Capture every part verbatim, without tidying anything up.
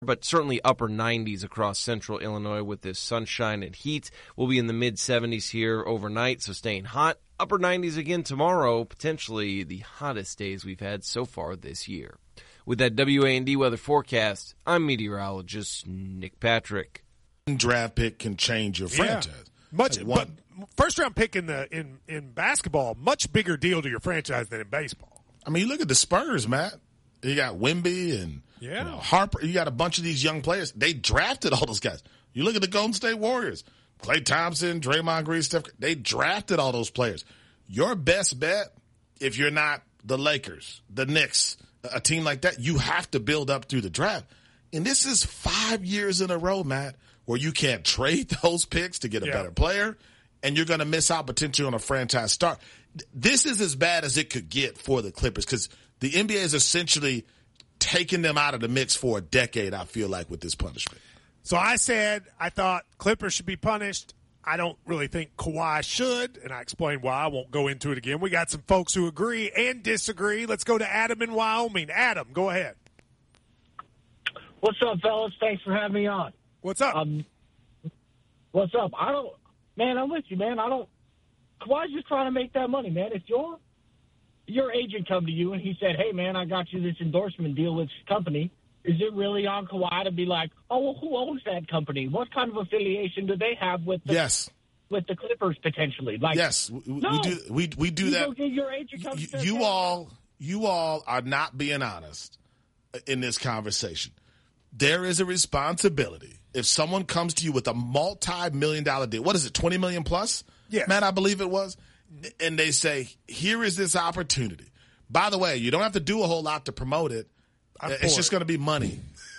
but certainly upper nineties across central Illinois with this sunshine and heat. We'll be in the mid-seventies here overnight, so staying hot. Upper nineties again tomorrow, potentially the hottest days we've had so far this year. With that W A N D weather forecast, I'm meteorologist Nick Patrick. Draft pick can change your franchise. Yeah. Much, but first round pick in the in, in basketball, much bigger deal to your franchise than in baseball. I mean, you look at the Spurs, Matt. You got Wemby and yeah. you know, Harper. You got a bunch of these young players. They drafted all those guys. You look at the Golden State Warriors. Klay Thompson, Draymond Green, Steph. They drafted all those players. Your best bet, if you're not the Lakers, the Knicks, a team like that, you have to build up through the draft. And this is five years in a row, Matt, where you can't trade those picks to get a yeah. better player, and you're going to miss out potentially on a franchise start. This is as bad as it could get for the Clippers because the N B A is essentially taking them out of the mix for a decade, I feel like, with this punishment. So I said I thought Clippers should be punished. I don't really think Kawhi should, and I explained why. I won't go into it again. We got some folks who agree and disagree. Let's go to Adam in Wyoming. Adam, go ahead. What's up, fellas? Thanks for having me on. What's up? Um, what's up? I don't, man, I'm with you, man. I don't, Kawhi's just trying to make that money, man. If your your agent come to you and he said, hey, man, I got you this endorsement deal with this company, is it really on Kawhi to be like, oh, well, who owns that company? What kind of affiliation do they have with the, yes. with the Clippers potentially? Like, yes, we, no, we do. We we do you that. Go get your agent comes you, to you say, all, you all are not being honest in this conversation. There is a responsibility. If someone comes to you with a multi-million dollar deal, what is it, twenty million plus? Yeah, man, I believe it was. And they say, here is this opportunity. By the way, you don't have to do a whole lot to promote it. I'm it's just going to be money.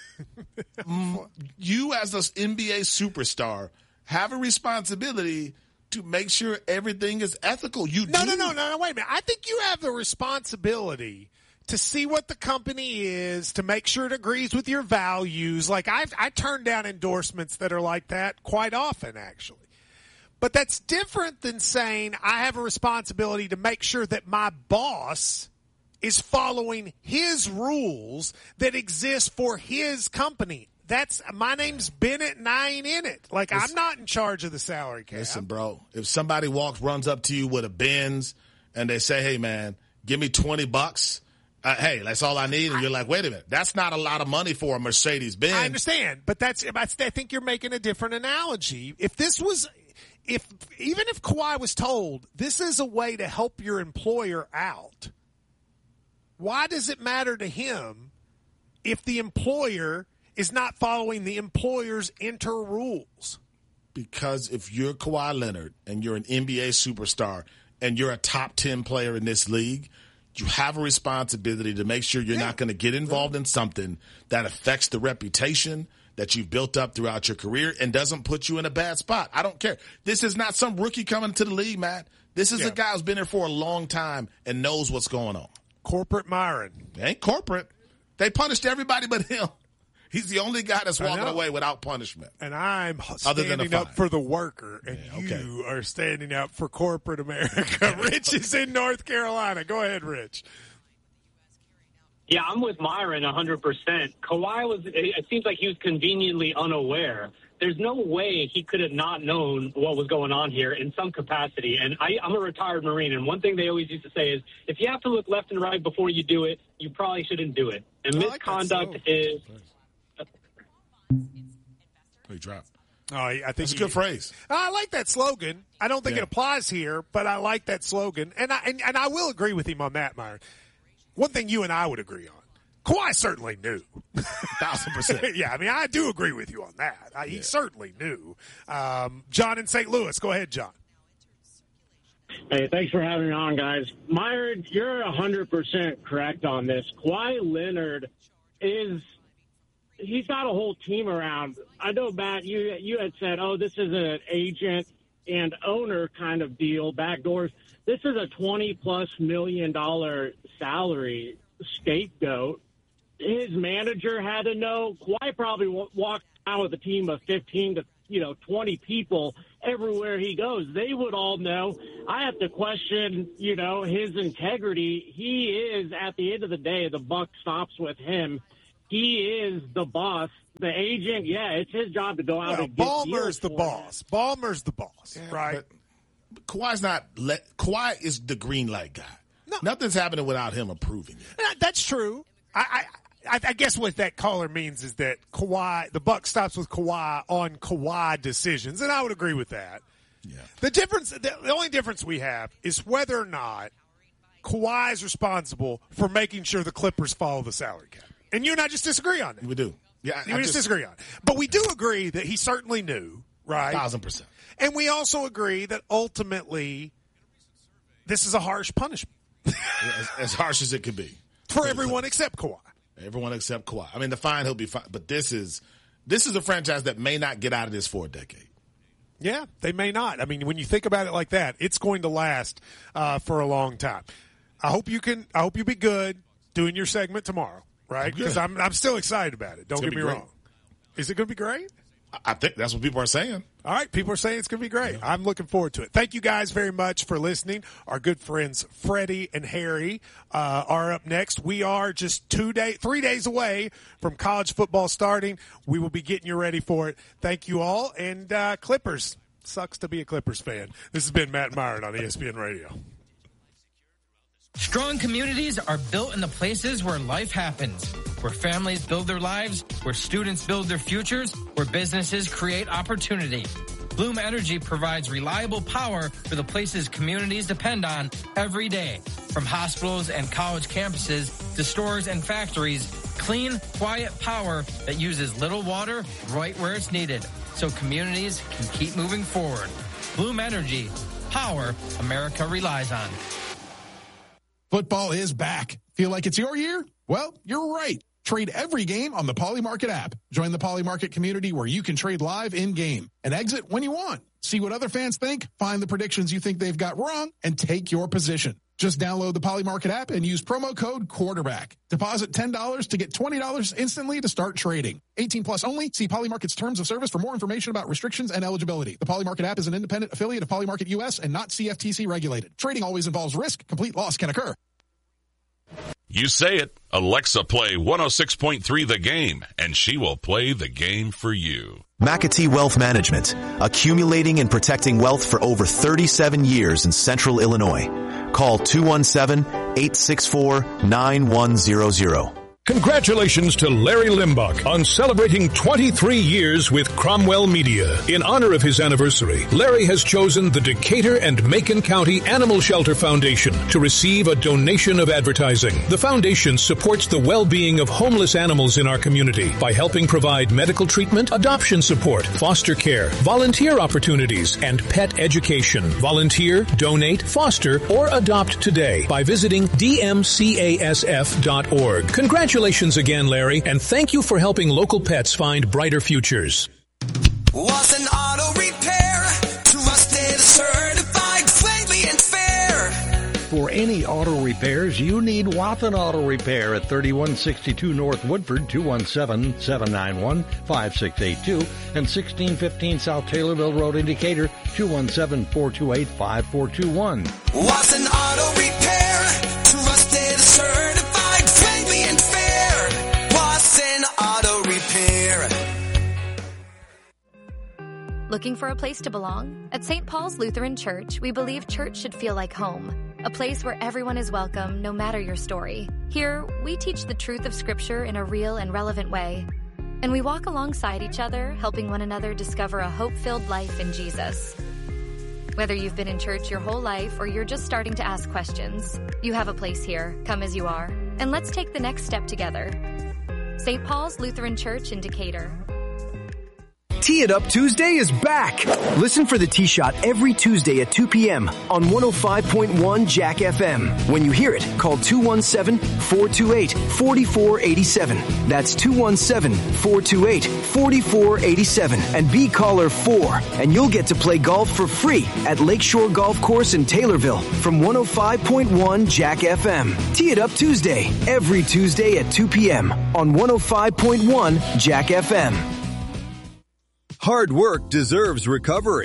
You as an N B A superstar have a responsibility to make sure everything is ethical. You no, do. No, no, no, no, wait a minute. I think you have the responsibility to see what the company is, to make sure it agrees with your values. Like I've, I turn down endorsements that are like that quite often, actually. But that's different than saying I have a responsibility to make sure that my boss is following his rules that exist for his company. That's my name's Bennett and I ain't in it. Like listen, I'm not in charge of the salary cap. Listen, bro, if somebody walks, runs up to you with a Benz and they say, hey, man, give me twenty bucks. Uh, hey, that's all I need. And you're like, wait a minute. That's not a lot of money for a Mercedes Benz. I understand. But that's, I think you're making a different analogy. If this was, if, even if Kawhi was told this is a way to help your employer out, why does it matter to him if the employer is not following the employer's inter rules? Because if you're Kawhi Leonard and you're an N B A superstar and you're a top ten player in this league, you have a responsibility to make sure you're yeah. not going to get involved in something that affects the reputation that you've built up throughout your career and doesn't put you in a bad spot. I don't care. This is not some rookie coming to the league, Matt. This is yeah. a guy who's been there for a long time and knows what's going on. Corporate Myron. They ain't corporate. They punished everybody but him. He's the only guy that's walking away without punishment. And I'm standing up for the worker, and yeah, okay. you are standing up for corporate America. Rich is in North Carolina. Go ahead, Rich. Yeah, I'm with Myron one hundred percent. Kawhi was, it seems like he was conveniently unaware. There's no way he could have not known what was going on here in some capacity. And I, I'm a retired Marine, and one thing they always used to say is, if you have to look left and right before you do it, you probably shouldn't do it. And I misconduct like is... He dropped. Oh, I think that's he, a good phrase. I like that slogan. I don't think yeah. it applies here, but I like that slogan, and I and, and I will agree with him on that, Myron. One thing you and I would agree on: Kawhi certainly knew, thousand percent. Yeah, I mean, I do agree with you on that. I, he yeah. certainly knew. Um, John in Saint Louis, go ahead, John. Hey, thanks for having me on, guys. Myron, you're one hundred percent correct on this. Kawhi Leonard is. He's got a whole team around. I know, Matt, you you had said, oh, this is an agent and owner kind of deal, backdoors. This is a twenty-plus million dollar salary scapegoat. His manager had to know. Kawhi probably walked out with a team of fifteen to, you know, twenty people everywhere he goes. They would all know. I have to question, you know, his integrity. He is, at the end of the day, the buck stops with him. he is the boss. The agent, yeah, it's his job to go out well, and get Ballmer's deals the for boss. him. Ballmer's the boss, Yeah, right? But Kawhi's not. Let, Kawhi is the green light guy. No. Nothing's happening without him approving it. Yeah, that's true. I, I, I, I guess what that caller means is that Kawhi, the buck stops with Kawhi on Kawhi decisions, and I would agree with that. Yeah. The difference, the, the only difference we have is whether or not Kawhi is responsible for making sure the Clippers follow the salary cap. And you and I just disagree on that. We do. Yeah, We I just, just disagree on it. But we do agree that he certainly knew, right? Thousand percent. And we also agree that ultimately this is a harsh punishment as, as harsh as it could be for everyone except Kawhi. Everyone except Kawhi. I mean, the fine, he'll be fine. But this is this is a franchise that may not get out of this for a decade. Yeah, they may not. I mean, when you think about it like that, it's going to last uh, for a long time. I hope you can. I hope you be good doing your segment tomorrow, right? Because I'm, I'm I'm still excited about it. Don't get me great. wrong. Is it going to be great? I think that's what people are saying. All right, people are saying it's going to be great. I'm looking forward to it. Thank you guys very much for listening. Our good friends Freddie and Harry uh, are up next. We are just two day, three days away from college football starting. We will be getting you ready for it. Thank you all. And uh, Clippers, sucks to be a Clippers fan. This has been Matt Myron on E S P N Radio. Strong communities are built in the places where life happens, where families build their lives, where students build their futures, where businesses create opportunity. Bloom Energy provides reliable power for the places communities depend on every day. From hospitals and college campuses to stores and factories, clean, quiet power that uses little water right where it's needed, so communities can keep moving forward. Bloom Energy, power America relies on. Football is back. Feel like it's your year? Well, you're right. Trade every game on the Poly Market app. Join the Poly Market community where you can trade live in-game and exit when you want. See what other fans think, find the predictions you think they've got wrong, and take your position. Just download the Poly Market app and use promo code quarterback. Deposit ten dollars to get twenty dollars instantly to start trading. eighteen plus only. See Poly Market's terms of service for more information about restrictions and eligibility. The Poly Market app is an independent affiliate of Poly Market U S and not C F T C regulated. Trading always involves risk. Complete loss can occur. You say it. Alexa, play one oh six point three The Game, and she will play the game for you. McAtee Wealth Management, accumulating and protecting wealth for over thirty-seven years in central Illinois. Call two one seven, eight six four, nine one zero zero. Congratulations to Larry Limbach on celebrating twenty-three years with Cromwell Media. In honor of his anniversary, Larry has chosen the Decatur and Macon County Animal Shelter Foundation to receive a donation of advertising. The foundation supports the well-being of homeless animals in our community by helping provide medical treatment, adoption support, foster care, volunteer opportunities, and pet education. Volunteer, donate, foster, or adopt today by visiting d m c a s f dot org. Congratulations Congratulations again, Larry, and thank you for helping local pets find brighter futures. Was an auto repair, trusted, certified, friendly, and fair. For any auto repairs, you need Wathen Auto Repair at thirty-one sixty-two North Woodford, two one seven, seven nine one, five six eight two, and sixteen fifteen South Taylorville Road, Indicator, two one seven, four two eight, five four two one. Was an auto repair, trusted, certified, friendly, and fair. Watson Auto Repair. Looking for a place to belong? At Saint Paul's Lutheran Church, we believe church should feel like home, a place where everyone is welcome no matter your story. Here, we teach the truth of Scripture in a real and relevant way. And we walk alongside each other, helping one another discover a hope-filled life in Jesus. Whether you've been in church your whole life or you're just starting to ask questions, you have a place here. Come as you are. And let's take the next step together. Saint Paul's Lutheran Church in Decatur. Tee It Up Tuesday is back. Listen for the Tee Shot every Tuesday at two p.m. on one oh five point one Jack F M. When you hear it, call two one seven, four two eight, four four eight seven. That's two one seven, four two eight, four four eight seven. And be caller four, and you'll get to play golf for free at Lakeshore Golf Course in Taylorville from one oh five point one Jack F M. Tee It Up Tuesday, every Tuesday at two p.m. on one oh five point one Jack F M. Hard work deserves recovery.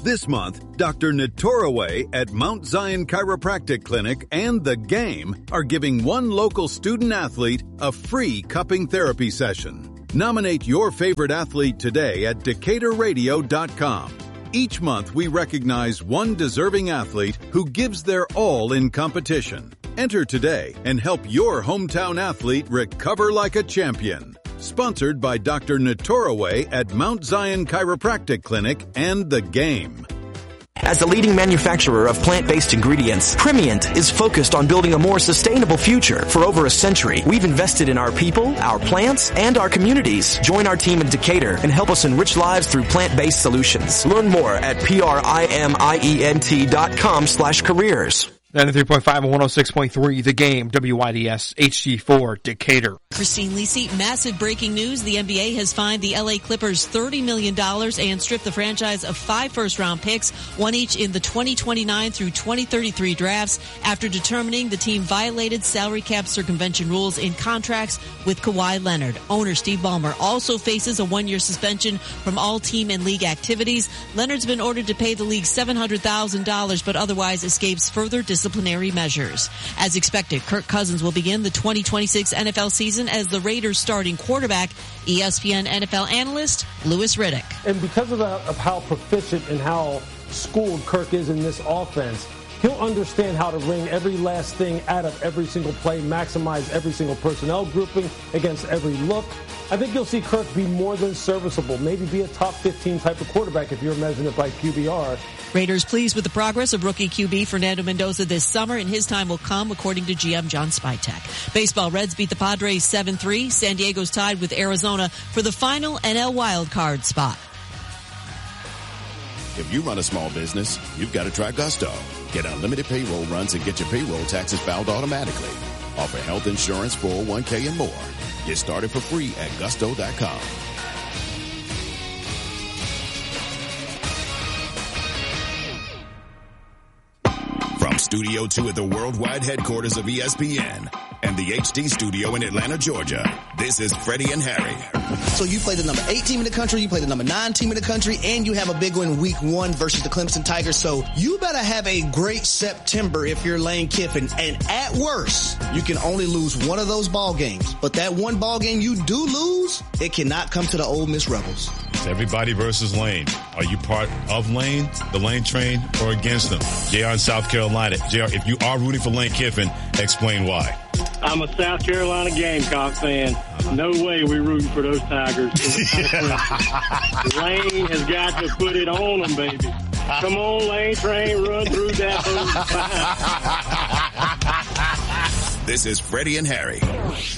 This month, Doctor Natoraway at Mount Zion Chiropractic Clinic and The Game are giving one local student athlete a free cupping therapy session. Nominate your favorite athlete today at Decatur Radio dot com. Each month, we recognize one deserving athlete who gives their all in competition. Enter today and help your hometown athlete recover like a champion. Sponsored by Doctor Natoraway at Mount Zion Chiropractic Clinic and The Game. As the leading manufacturer of plant-based ingredients, Primient is focused on building a more sustainable future. For over a century, we've invested in our people, our plants, and our communities. Join our team in Decatur and help us enrich lives through plant-based solutions. Learn more at P-R-I-M-I-E-N-T dot com slash careers. ninety-three point five and one oh six point three, The Game, W Y D S, H D four, Decatur. Christine Lisi, massive breaking news. The N B A has fined the L A Clippers thirty million dollars and stripped the franchise of five first-round picks, one each in the twenty twenty-nine through twenty thirty-three drafts, after determining the team violated salary cap circumvention rules in contracts with Kawhi Leonard. Owner Steve Ballmer also faces a one-year suspension from all team and league activities. Leonard's been ordered to pay the league seven hundred thousand dollars, but otherwise escapes further discipline. Disciplinary measures. As expected, Kirk Cousins will begin the twenty twenty-six N F L season as the Raiders' starting quarterback. E S P N N F L analyst Louis Riddick. And because of, the, of how proficient and how schooled Kirk is in this offense, he'll understand how to wring every last thing out of every single play, maximize every single personnel grouping against every look. I think you'll see Kirk be more than serviceable, maybe be a top fifteen type of quarterback if you're measuring it by Q B R. Raiders pleased with the progress of rookie Q B Fernando Mendoza this summer, and his time will come, according to G M John Spytek. Baseball, Reds beat the Padres seven three. San Diego's tied with Arizona for the final N L wildcard spot. If you run a small business, you've got to try Gusto. Get unlimited payroll runs and get your payroll taxes filed automatically. Offer health insurance, four oh one k, and more. Get started for free at gusto dot com. From Studio two at the worldwide headquarters of E S P N and the H D studio in Atlanta, Georgia, this is Freddie and Harry. So you play the number eight team in the country, you play the number nine team in the country, and you have a big one week one versus the Clemson Tigers. So you better have a great September if you're Lane Kiffin. And at worst, you can only lose one of those ball games. But that one ball game you do lose, it cannot come to the Ole Miss Rebels. It's everybody versus Lane. Are you part of Lane, the Lane train, or against them? J R in South Carolina. J R, if you are rooting for Lane Kiffin, explain why. I'm a South Carolina Gamecock fan. No way we're rooting for those Tigers. Lane has got to put it on them, baby. Come on, Lane train, run through that. This is Freddie and Harry.